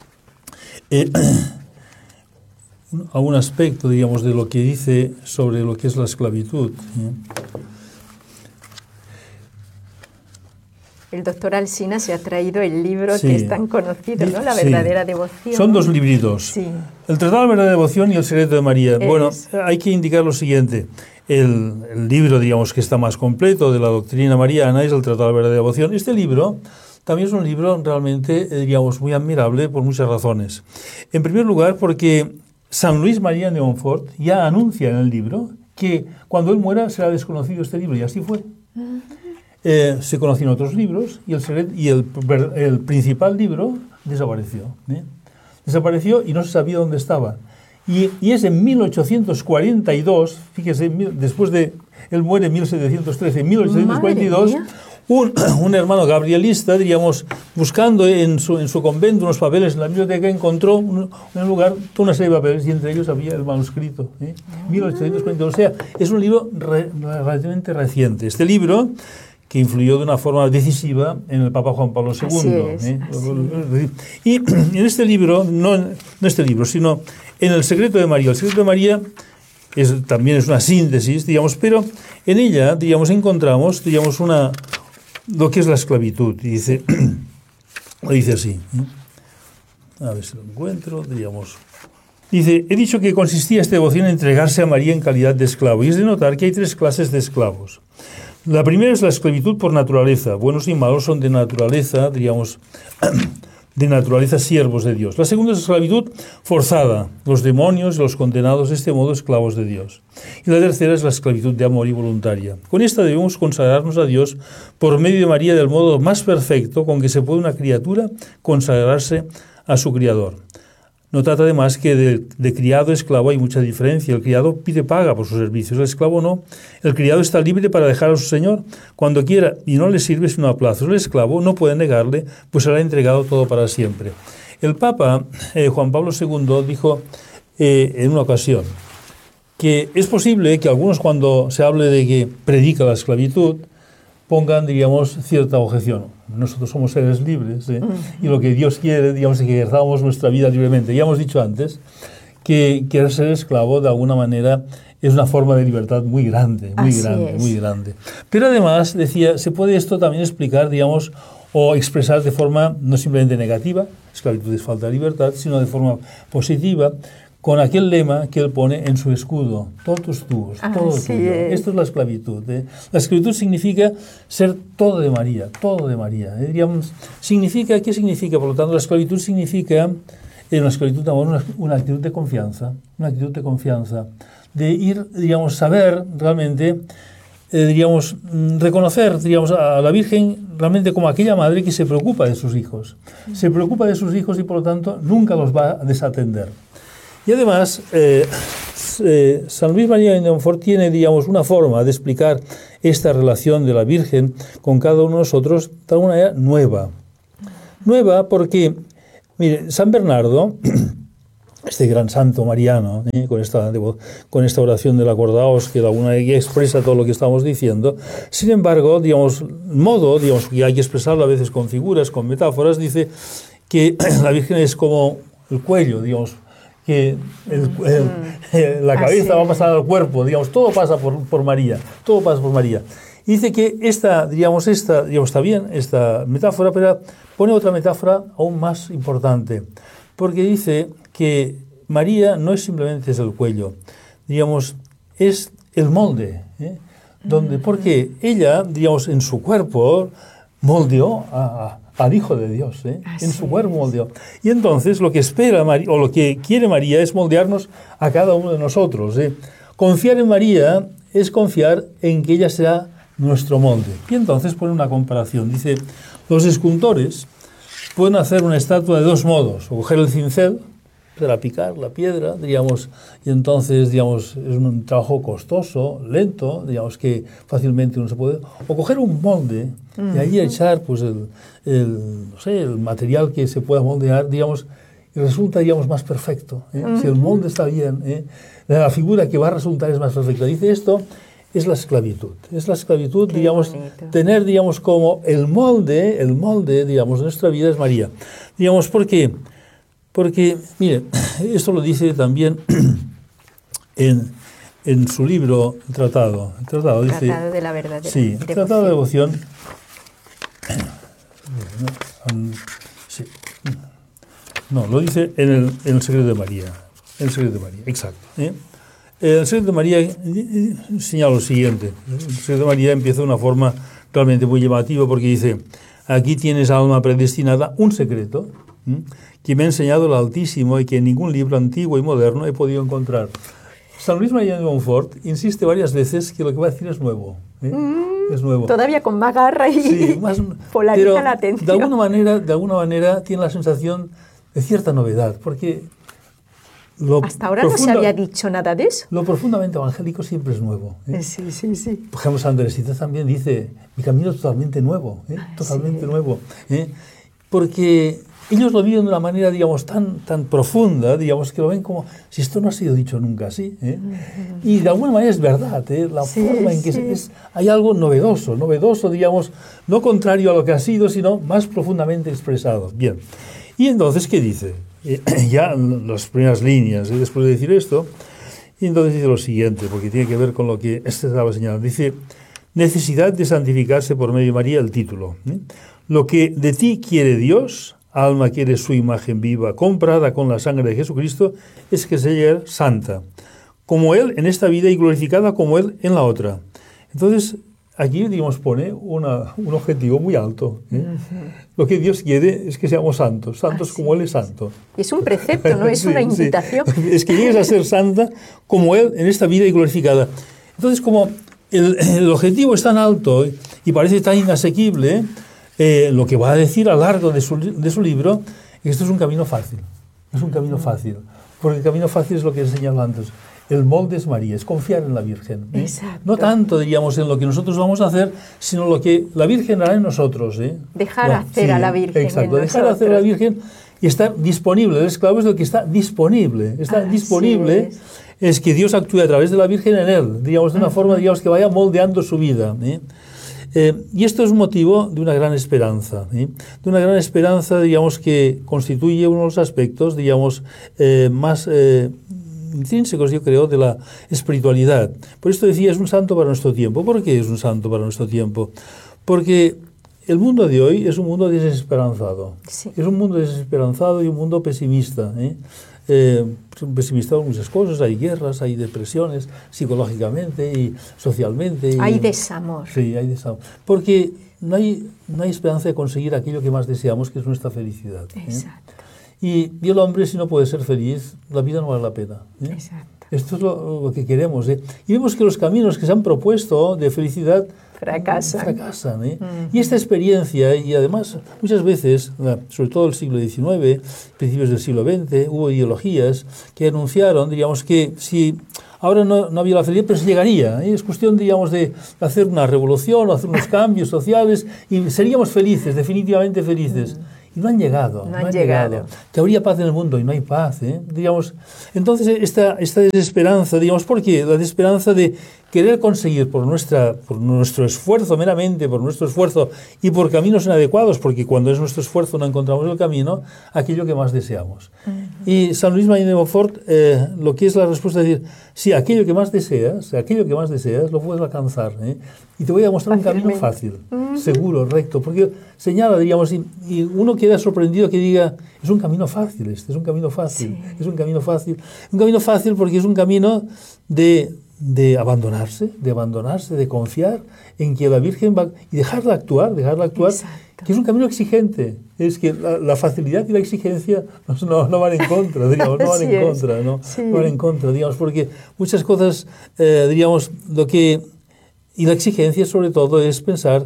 eh, algún aspecto, digamos, de lo que dice sobre lo que es la esclavitud. ¿eh? El doctor Alsina se ha traído el libro sí. que es tan conocido, ¿no? La verdadera sí. devoción. Son dos libritos. Sí. El Tratado de la verdadera devoción y el secreto de María. Es. Bueno, hay que indicar lo siguiente. El, el libro, digamos, que está más completo de la doctrina mariana es el Tratado de la verdadera devoción. Este libro también es un libro realmente, digamos, muy admirable por muchas razones. En primer lugar, porque San Luis María de Montfort ya anuncia en el libro que cuando él muera será desconocido este libro, y así fue. Uh-huh. Eh, se conocían otros libros y el, y el, el principal libro desapareció. ¿eh? Desapareció y no se sabía dónde estaba. Y, y es en mil ochocientos cuarenta y dos, fíjese, después de, él muere en mil setecientos trece, en mil ochocientos cuarenta y dos, un, un hermano gabrielista, diríamos, buscando en su, en su convento unos papeles en la biblioteca, encontró un, en un lugar toda una serie de papeles y entre ellos había el manuscrito. ¿eh? mil ochocientos cuarenta y dos, o sea, es un libro re, relativamente reciente. Este libro que influyó de una forma decisiva en el Papa Juan Pablo segundo. Así es, ¿eh? así. Y en este libro, no en este libro, sino en el secreto de María. El secreto de María es, también es una síntesis, digamos, pero en ella, digamos, encontramos, digamos, una, lo que es la esclavitud. Y dice, lo dice así. ¿eh? A ver si lo encuentro, digamos. Dice, he dicho que consistía esta devoción en entregarse a María en calidad de esclavo. Y es de notar que hay tres clases de esclavos. La primera es la esclavitud por naturaleza. Buenos y malos son de naturaleza, diríamos, de naturaleza siervos de Dios. La segunda es la esclavitud forzada. Los demonios y los condenados de este modo esclavos de Dios. Y la tercera es la esclavitud de amor y voluntaria. Con esta debemos consagrarnos a Dios por medio de María del modo más perfecto con que se puede una criatura consagrarse a su Criador. Notad además que de, de criado a esclavo hay mucha diferencia. El criado pide paga por sus servicios, el esclavo no. El criado está libre para dejar a su señor cuando quiera y no le sirve sino a plazos. El esclavo no puede negarle, pues se le ha entregado todo para siempre. El Papa eh, Juan Pablo segundo dijo eh, en una ocasión que es posible que algunos, cuando se hable de que predica la esclavitud, pongan, diríamos, cierta objeción. Nosotros somos seres libres, ¿eh? Y lo que Dios quiere, digamos, es que ejerzamos nuestra vida libremente. Ya hemos dicho antes que querer ser esclavo, de alguna manera, es una forma de libertad muy grande, muy Así grande, es. muy grande. Pero además, decía, se puede esto también explicar, digamos, o expresar de forma no simplemente negativa, esclavitud es falta de libertad, sino de forma positiva, con aquel lema que él pone en su escudo: totus tuus, todo Así tuyo. es. Esto es la esclavitud, ¿eh? La esclavitud significa ser todo de María, todo de María. ¿eh? Diríamos, significa, ¿qué significa? Por lo tanto, la esclavitud significa, en la esclavitud de amor, una, una actitud de confianza, una actitud de confianza, de ir, digamos, saber realmente, eh, diríamos, reconocer, diríamos, a la Virgen realmente como aquella madre que se preocupa de sus hijos. Se preocupa de sus hijos y, por lo tanto, nunca los va a desatender. Y además, eh, eh, San Luis María de Montfort tiene, digamos, una forma de explicar esta relación de la Virgen con cada uno de nosotros de alguna manera nueva. Nueva porque, mire, San Bernardo, este gran santo mariano, ¿eh? con, esta, con esta oración del acordaos, que de alguna manera expresa todo lo que estamos diciendo, sin embargo, digamos, modo, digamos, que hay que expresarlo a veces con figuras, con metáforas, dice que la Virgen es como el cuello, digamos, que el, el, la cabeza va a pasar al cuerpo, digamos, todo pasa por, por María, todo pasa por María. Y dice que esta, digamos, esta, digamos, está bien, esta metáfora, pero pone otra metáfora aún más importante, porque dice que María no es simplemente es el cuello, digamos, es el molde, ¿eh? Donde, porque ella, digamos, en su cuerpo moldeó a, a al Hijo de Dios, ¿eh? En su cuerpo moldeó. Y entonces lo que espera María, o lo que quiere María, es moldearnos a cada uno de nosotros, ¿eh? Confiar en María es confiar en que ella será nuestro molde. Y entonces pone una comparación. Dice, los escultores pueden hacer una estatua de dos modos: o coger el cincel para picar la piedra, digamos, y entonces, digamos, es un trabajo costoso, lento, digamos, que fácilmente no se puede, o coger un molde y ahí echar, pues, el, el, no sé, el material que se pueda moldear, digamos, y resulta, digamos, más perfecto, ¿eh? Uh-huh. Si el molde está bien, ¿eh? La figura que va a resultar es más perfecta. Dice, esto es la esclavitud, es la esclavitud, Qué digamos, bonito. Tener, digamos, como el molde, el molde, digamos, de nuestra vida es María. Digamos, ¿por qué? Porque, mire, esto lo dice también en, en su libro Tratado. El Tratado dice... Tratado de la verdadera Sí, el Tratado de Devoción. Sí. No, lo dice en el, en el Secreto de María. En el Secreto de María, exacto. ¿eh? El Secreto de María señala lo siguiente. El Secreto de María empieza de una forma realmente muy llamativa porque dice, aquí tienes, alma predestinada, un secreto, ¿eh? que me ha enseñado el Altísimo y que en ningún libro antiguo y moderno he podido encontrar. San Luis María de Montfort insiste varias veces que lo que va a decir es nuevo. ¿eh? Mm, es nuevo. Todavía con más garra y sí, más, polariza pero la atención. De alguna manera, de alguna manera tiene la sensación de cierta novedad, porque lo hasta ahora profunda, no se había dicho nada de eso. Lo profundamente evangélico siempre es nuevo. ¿eh? Sí, sí, sí. Por ejemplo, San Teresita también dice, mi camino es totalmente nuevo, ¿eh? totalmente sí. nuevo. ¿eh? Porque ellos lo viven de una manera, digamos, tan, tan profunda, digamos, que lo ven como si esto no ha sido dicho nunca así. ¿eh? Uh-huh. Y de alguna manera es verdad, ¿eh? la sí, forma en que sí. es, hay algo novedoso, novedoso, digamos, no contrario a lo que ha sido, sino más profundamente expresado. Bien. Y entonces, ¿qué dice? Eh, ya las primeras líneas, ¿eh? después de decir esto, y entonces dice lo siguiente, porque tiene que ver con lo que este estaba señalando. Dice, necesidad de santificarse por medio de María, el título. ¿eh? Lo que de ti quiere Dios, alma quiere su imagen viva, comprada con la sangre de Jesucristo, es que sea santa, como Él en esta vida y glorificada como Él en la otra. Entonces, aquí, digamos, pone una, un objetivo muy alto. ¿eh? Uh-huh. Lo que Dios quiere es que seamos santos, santos Así como Él es santo. Es un precepto, no es sí, una invitación. Sí. Es que llegues a ser santa como Él en esta vida y glorificada. Entonces, como el, el objetivo es tan alto y parece tan inasequible, eh, lo que va a decir a lo largo de su, de su libro es que esto es un camino fácil. Es un camino fácil. Porque el camino fácil es lo que he señalado antes. El molde es María, es confiar en la Virgen. ¿eh? No tanto, diríamos, en lo que nosotros vamos a hacer, sino lo que la Virgen hará en nosotros. ¿eh? Dejar no, hacer sí, a la Virgen. Exacto, dejar nosotros. hacer a la Virgen y estar disponible. El esclavo es lo que está disponible. Está ah, disponible es. es que Dios actúe a través de la Virgen en él, digamos, de una uh-huh. forma, digamos, que vaya moldeando su vida. ¿eh? Eh, y esto es motivo de una gran esperanza, ¿eh? de una gran esperanza, digamos, que constituye uno de los aspectos, digamos, eh, más eh, intrínsecos, yo creo, de la espiritualidad. Por esto decía, es un santo para nuestro tiempo. ¿Por qué es un santo para nuestro tiempo? Porque el mundo de hoy es un mundo desesperanzado. Sí. Es un mundo desesperanzado y un mundo pesimista, ¿eh? Eh, pesimista en muchas cosas, hay guerras, hay depresiones, psicológicamente y socialmente. Y, hay desamor. Sí, hay desamor. Porque no hay, no hay esperanza de conseguir aquello que más deseamos, que es nuestra felicidad. ¿eh? Exacto. Y, y el hombre, si no puede ser feliz, la vida no vale la pena. ¿eh? Exacto. Esto es lo, lo que queremos. ¿eh? Y vemos que los caminos que se han propuesto de felicidad fracasan. fracasan ¿eh? uh-huh. Y esta experiencia, y además muchas veces, sobre todo el siglo diecinueve, principios del siglo veinte, hubo ideologías que anunciaron, digamos, que si ahora no, no había la felicidad, pero se llegaría. ¿eh? Es cuestión, digamos, de hacer una revolución o hacer unos cambios sociales y seríamos felices, definitivamente felices. Uh-huh. Y no han llegado. No, no han, han llegado. llegado. Que habría paz en el mundo y no hay paz. ¿eh? Digamos, entonces, esta, esta desesperanza, digamos, ¿por qué? La desesperanza de querer conseguir por, nuestra, por nuestro esfuerzo, meramente por nuestro esfuerzo y por caminos inadecuados, porque cuando es nuestro esfuerzo no encontramos el camino, aquello que más deseamos. Uh-huh. Y San Luis María de Montfort, eh, lo que es la respuesta es decir, sí, aquello que más deseas, aquello que más deseas, lo puedes alcanzar. ¿eh? Y te voy a mostrar un camino fácil, uh-huh. seguro, recto, porque señala, digamos, y, y uno queda sorprendido que diga, es un camino fácil este, es un camino fácil, sí. es un camino fácil. Un camino fácil porque es un camino de... de abandonarse, de abandonarse, de confiar en que la Virgen va y dejarla actuar, dejarla actuar, Exacto. que es un camino exigente. Es que la, la facilidad y la exigencia no, no, no van en contra, digamos, no van en contra, ¿no? Sí. no van en contra, digamos, porque muchas cosas, eh, diríamos, lo que y la exigencia sobre todo es pensar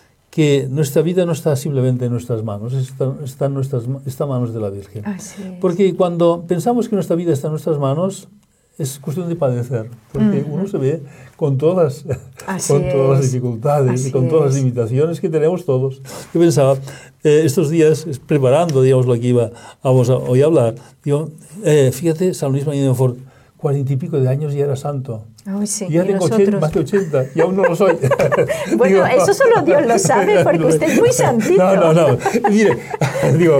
que nuestra vida no está simplemente en nuestras manos, está, está en nuestras está en manos de la Virgen. Así es. Porque cuando pensamos que nuestra vida está en nuestras manos, es cuestión de padecer, porque uh-huh. uno se ve con todas, con todas las dificultades Así y con todas es. las limitaciones que tenemos todos. Yo pensaba, eh, estos días, preparando, digamos, lo que iba vamos a, hoy a hablar, digo, eh, fíjate, San Luis María de Montfort, cuarenta y pico de años ya era santo. Oh, sí. Y ya tengo ochenta, más de ochenta, y aún no lo soy. Bueno, digo, eso solo Dios lo sabe, porque usted es muy santito. No, no, no. Mire, digo,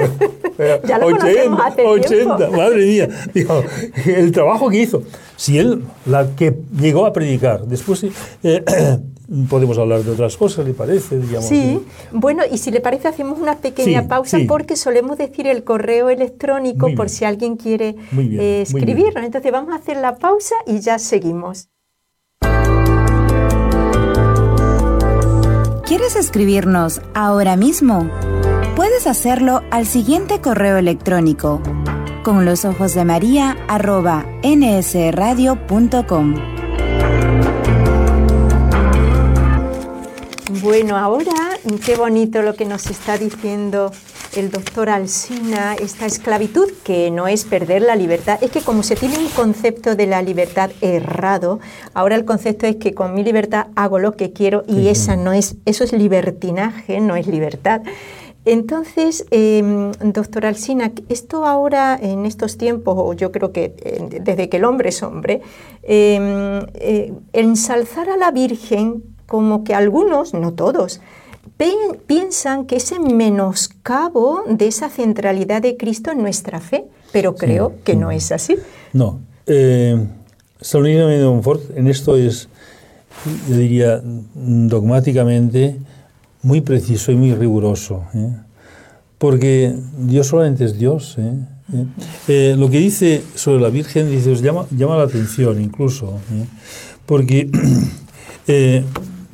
ya lo ochenta, hace ochenta, tiempo. Madre mía. Digo, el trabajo que hizo. Si él, la que llegó a predicar, después eh, podemos hablar de otras cosas, ¿le parece? Digamos, sí, ¿sí? Bueno, y si le parece hacemos una pequeña sí, pausa sí. porque solemos decir el correo electrónico por si alguien quiere bien, eh, escribirnos. Entonces vamos a hacer la pausa y ya seguimos. ¿Quieres escribirnos ahora mismo? Puedes hacerlo al siguiente correo electrónico: con los ojos de María arroba n s radio punto com. Bueno, ahora qué bonito lo que nos está diciendo el doctor Alsina, esta esclavitud que no es perder la libertad. Es que como se tiene un concepto de la libertad errado, ahora el concepto es que con mi libertad hago lo que quiero y sí. esa no es, eso es libertinaje, no es libertad. Entonces, eh, doctor Alsina, esto ahora en estos tiempos, o yo creo que eh, desde que el hombre es hombre, eh, eh, ensalzar a la Virgen como que algunos, no todos, piensan que es en menoscabo de esa centralidad de Cristo en nuestra fe, pero creo sí, que no, no es así. No. Eh, San Luis de Montfort en esto es, yo diría, dogmáticamente muy preciso y muy riguroso, ¿eh? Porque Dios solamente es Dios. ¿eh? ¿Eh? Eh, lo que dice sobre la Virgen, dice, os llama, llama la atención incluso, ¿eh? Porque... Eh,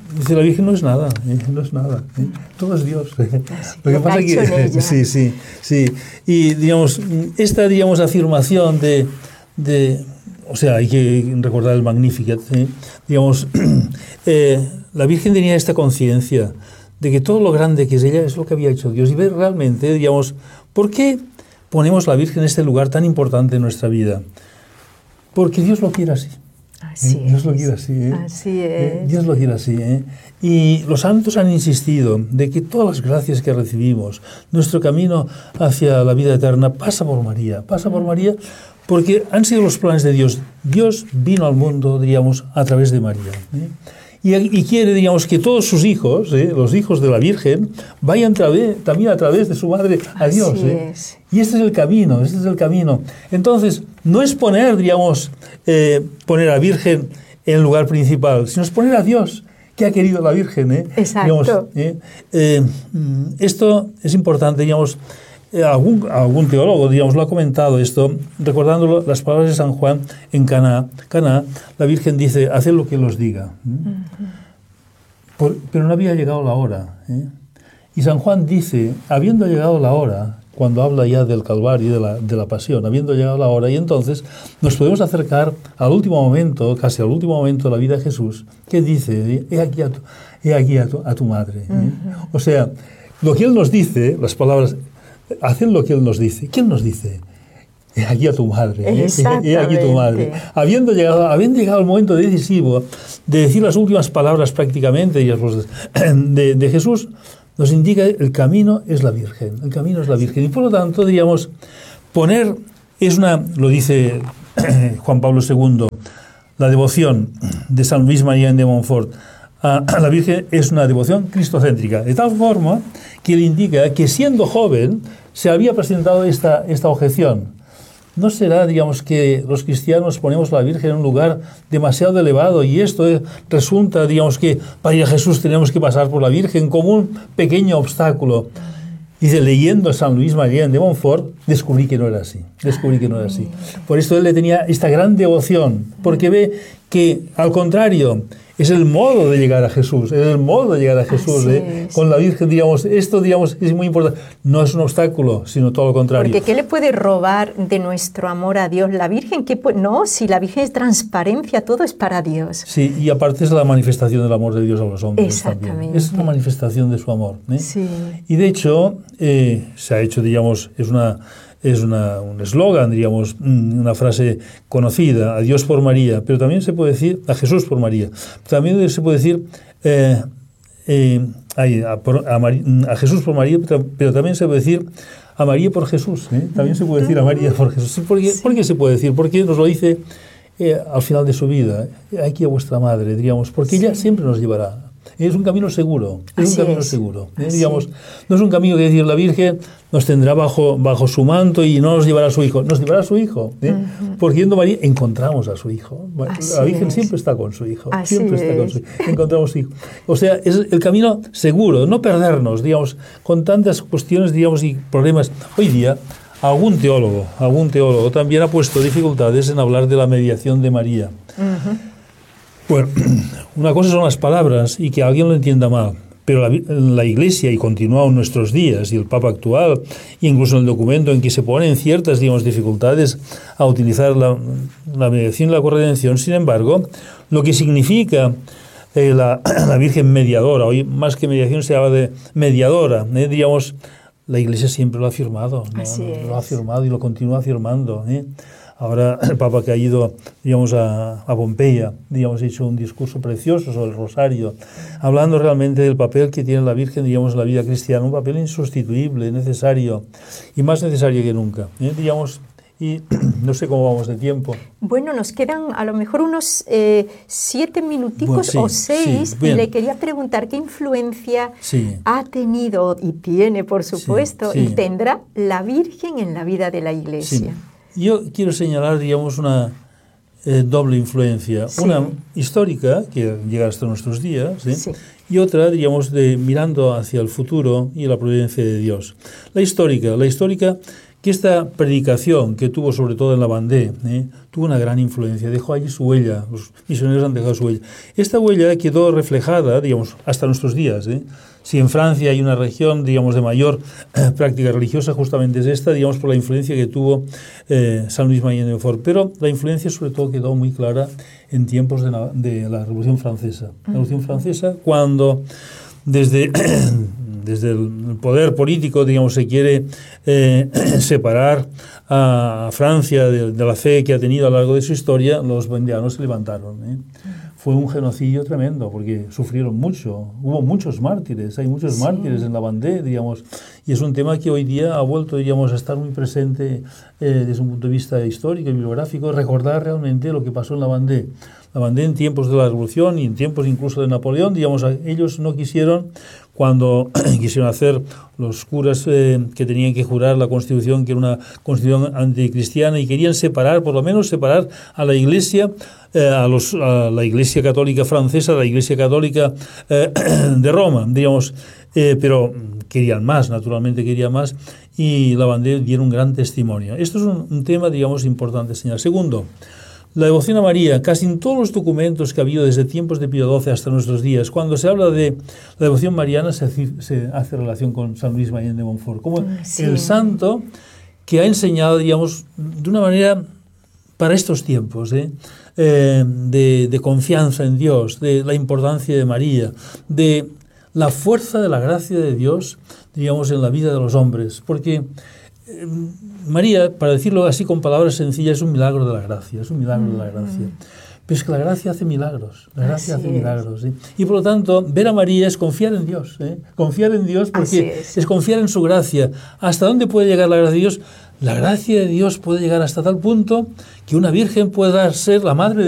dice la Virgen no es nada, ¿eh? no es nada, ¿eh? todo es Dios. ¿eh? Así, lo que pasa es que sí, sí, sí. Y digamos, esta digamos afirmación de, de o sea, hay que recordar el Magnificat, ¿eh? digamos, eh, la Virgen tenía esta conciencia de que todo lo grande que es ella es lo que había hecho Dios. Y ver realmente, digamos, ¿por qué ponemos a la Virgen en este lugar tan importante en nuestra vida? Porque Dios lo quiere así. Así ¿eh? Dios es. lo quiere así. ¿eh? Así es. ¿Eh? Dios lo quiere así. ¿eh? Y los santos han insistido de que todas las gracias que recibimos, nuestro camino hacia la vida eterna, pasa por María. Pasa por María porque han sido los planes de Dios. Dios vino al mundo, diríamos, a través de María. ¿eh? Y, y quiere, digamos, que todos sus hijos, ¿eh? los hijos de la Virgen, vayan través, también a través de su madre a Así Dios. ¿eh? es. Y este es el camino, este es el camino. Entonces, no es poner, digamos, eh, poner a la Virgen en el lugar principal, sino es poner a Dios, que ha querido la Virgen. ¿eh? Exacto. Digamos, ¿eh? Eh, esto es importante, digamos. Eh, algún, algún teólogo, digamos, lo ha comentado esto, recordando las palabras de San Juan en Caná. Caná, la Virgen dice, haced lo que Él os diga. ¿eh? Uh-huh. Por, pero no había llegado la hora. ¿eh? Y San Juan dice, habiendo llegado la hora, cuando habla ya del Calvario y de la, de la Pasión, habiendo llegado la hora, y entonces nos podemos acercar al último momento, casi al último momento de la vida de Jesús, que dice, he aquí a tu, he aquí a tu, a tu madre. ¿eh? Uh-huh. O sea, lo que Él nos dice, las palabras, hacen lo que Él nos dice. ¿Quién nos dice? He aquí a tu madre. ¿eh? He aquí tu madre. Habiendo llegado, habiendo llegado el momento decisivo de decir las últimas palabras prácticamente de, de Jesús, nos indica el camino es la Virgen. El camino es la Virgen. Y por lo tanto, diríamos, poner es una, lo dice Juan Pablo segundo, la devoción de San Luis María de Montfort a la Virgen es una devoción cristocéntrica, de tal forma que le indica que siendo joven se había presentado esta, esta objeción. ¿No será, digamos, que los cristianos ponemos a la Virgen en un lugar demasiado elevado y esto es, resulta, digamos, que para ir a Jesús tenemos que pasar por la Virgen como un pequeño obstáculo? Dice, leyendo San Luis María de Montfort, descubrí que no era así. Descubrí que no era así. Por esto él le tenía esta gran devoción, porque ve que, al contrario, es el modo de llegar a Jesús, es el modo de llegar a Jesús. ¿eh? Con la Virgen, digamos, esto, digamos, es muy importante. No es un obstáculo, sino todo lo contrario. Porque ¿qué le puede robar de nuestro amor a Dios? La Virgen, ¿qué puede? No, si la Virgen es transparencia, todo es para Dios. Sí, y aparte es la manifestación del amor de Dios a los hombres. Exactamente. También. Es una manifestación de su amor. ¿eh? Sí. Y de hecho, eh, se ha hecho, digamos, es una... Es una, un eslogan, digamos, una frase conocida, a Dios por María, pero también se puede decir a Jesús por María. También se puede decir eh, eh, a, por, a, María, a Jesús por María, pero también se puede decir a María por Jesús. ¿eh? También se puede decir a María por Jesús. ¿Por qué, ¿por qué se puede decir? Porque nos lo dice eh, al final de su vida. Aquí a vuestra madre, digamos, porque ella siempre nos llevará. Es un camino seguro, es Así un camino es. seguro. ¿eh? Digamos, no es un camino que decir la Virgen nos tendrá bajo, bajo su manto y no nos llevará a su hijo, nos llevará a su hijo. ¿eh? Uh-huh. Porque yendo a María encontramos a su hijo. Así la Virgen es. siempre está con su hijo, Así siempre está es. con su hijo. Encontramos su hijo. O sea, es el camino seguro, no perdernos, digamos, con tantas cuestiones, digamos, y problemas. Hoy día, algún teólogo, algún teólogo también ha puesto dificultades en hablar de la mediación de María. Uh-huh. Bueno, una cosa son las palabras y que alguien lo entienda mal, pero la, la Iglesia, y continúa en nuestros días, y el Papa actual, e incluso en el documento en que se ponen ciertas, digamos, dificultades a utilizar la, la mediación y la corredención, sin embargo, lo que significa eh, la, la Virgen mediadora, hoy más que mediación se habla de mediadora, eh, digamos, la Iglesia siempre lo ha afirmado, ¿no? Así es. Lo ha afirmado y lo continúa afirmando, ¿eh? Ahora el Papa que ha ido, digamos, a, a Pompeya, digamos, ha hecho un discurso precioso sobre el rosario, hablando realmente del papel que tiene la Virgen, digamos, en la vida cristiana, un papel insustituible, necesario, y más necesario que nunca, ¿eh? Digamos, y no sé cómo vamos de tiempo. Bueno, nos quedan a lo mejor unos eh, siete minuticos Bueno, sí, o seis, sí, y le quería preguntar qué influencia Sí. ha tenido y tiene, por supuesto, sí. y tendrá la Virgen en la vida de la Iglesia. Sí. Yo quiero señalar, digamos, una eh, doble influencia. Sí. Una histórica, que llega hasta nuestros días, ¿eh? Sí. Y otra, digamos, de mirando hacia el futuro y la providencia de Dios. La histórica, la histórica que esta predicación que tuvo sobre todo en la Vendée, ¿eh? tuvo una gran influencia, dejó allí su huella, los misioneros han dejado su huella. Esta huella quedó reflejada, digamos, hasta nuestros días, ¿eh? Si en Francia hay una región, digamos, de mayor eh, práctica religiosa, justamente es esta, digamos, por la influencia que tuvo eh, San Luis Mayen de Montfort. Pero la influencia sobre todo quedó muy clara en tiempos de la, de la Revolución Francesa. La Revolución Francesa, cuando desde, desde el poder político, digamos, se quiere eh, separar a Francia de, de la fe que ha tenido a lo largo de su historia, los vendeanos se levantaron, ¿eh? Fue un genocidio tremendo, porque sufrieron mucho, hubo muchos mártires, hay muchos sí. mártires en la Vendée, digamos, y es un tema que hoy día ha vuelto, digamos, a estar muy presente eh, desde un punto de vista histórico y bibliográfico, recordar realmente lo que pasó en la Vendée. La Vendée en tiempos de la Revolución y en tiempos incluso de Napoleón, digamos, ellos no quisieron, cuando quisieron hacer los curas eh, que tenían que jurar la Constitución, que era una Constitución anticristiana, y querían separar, por lo menos separar a la Iglesia, eh, a, los, a la Iglesia Católica francesa, a la Iglesia Católica eh, de Roma, digamos, eh, pero querían más, naturalmente querían más, y la Vendée dieron un gran testimonio. Esto es un, un tema, digamos, importante señalar. Segundo, la devoción a María, casi en todos los documentos que ha habido desde tiempos de Pío doce hasta nuestros días, cuando se habla de la devoción mariana se hace, se hace relación con San Luis Mayen de Montfort, como sí. el santo que ha enseñado, digamos, de una manera para estos tiempos, ¿eh? Eh, de, de confianza en Dios, de la importancia de María, de la fuerza de la gracia de Dios, digamos, en la vida de los hombres, porque María, para decirlo así con palabras sencillas, es un milagro de la gracia, es un milagro mm. de la gracia. Pero es que la gracia hace milagros, la gracia así hace es. milagros. ¿sí? Y por lo tanto, ver a María es confiar en Dios, ¿eh? confiar en Dios porque es. es confiar en su gracia. ¿Hasta dónde puede llegar la gracia de Dios? La gracia de Dios puede llegar hasta tal punto que una virgen pueda ser la madre de